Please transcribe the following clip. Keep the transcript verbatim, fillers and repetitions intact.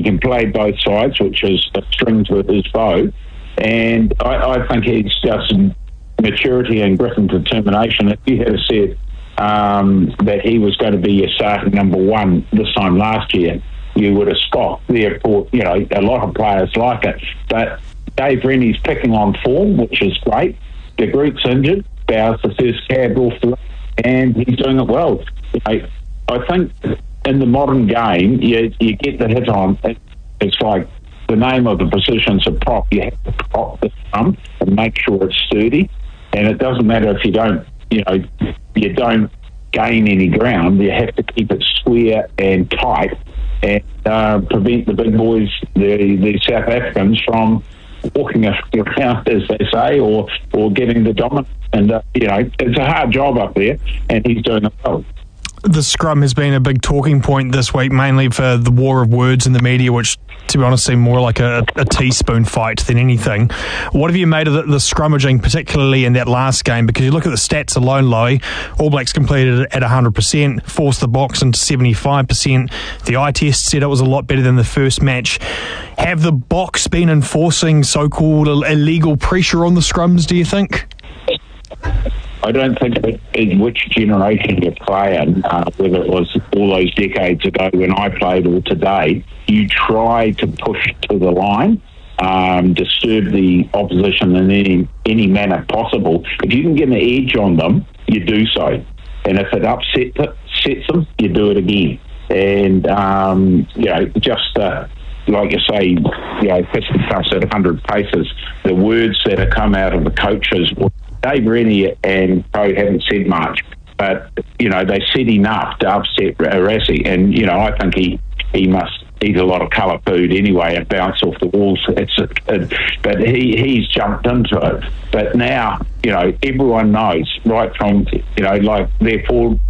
he can play both sides, which is the strings with his bow. And I, I think he's just maturity and grit and determination. If you had said um, that he was going to be your starting number one this time last year, you would have scoffed. Therefore, you know, a lot of players like it. But Dave Rennie's picking on form, which is great. De Groot's injured. Bow's the first cab off the and he's doing it well. You know, I think in the modern game, you, you get the hit on. It's like the name of the position's a prop. You have to prop the thumb and make sure it's sturdy. And it doesn't matter if you don't, you know, you don't gain any ground. You have to keep it square and tight and uh, prevent the big boys, the, the South Africans, from walking around, as they say, or or getting the dominance. And, uh, you know, it's a hard job up there, and he's doing it well. The scrum has been a big talking point this week, mainly for the war of words in the media, which, to be honest, seemed more like a, a teaspoon fight than anything. What have you made of the, the scrummaging, particularly in that last game? Because you look at the stats alone, Lowy, All Blacks completed it at one hundred percent, forced the box into seventy-five percent. The eye test said it was a lot better than the first match. Have the box been enforcing so-called illegal pressure on the scrums, do you think? I don't think that in which generation you play in, uh, whether it was all those decades ago when I played or today, you try to push to the line, um, disturb the opposition in any, any manner possible. If you can get an edge on them, you do so. And if it upsets it, sets them, you do it again. And, um, you know, just... Uh, like you say, you know, fisticuffs at one hundred paces, the words that have come out of the coaches, Dave Rennie and Co haven't said much, but, you know, they said enough to upset Rassie. And, you know, I think he, he must eat a lot of colour food anyway and bounce off the walls. It's a, it, but he, he's jumped into it. But now, you know, everyone knows, right from, you know, like, therefore,